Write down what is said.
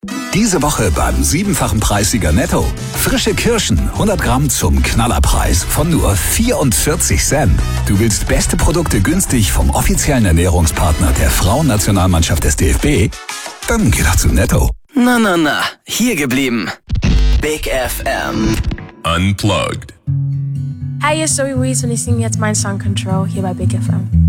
Diese Woche beim 7-fachen Preissieger Netto. Frische Kirschen, 100 Gramm zum Knallerpreis von nur 44 Cent. Du willst beste Produkte günstig vom offiziellen Ernährungspartner der Frauennationalmannschaft des DFB? Dann geh doch zu Netto. Na, hier geblieben. Big FM. Unplugged. Hi, hier ist Zoe Wees und ich singe jetzt meinen Song Control hier bei Big FM.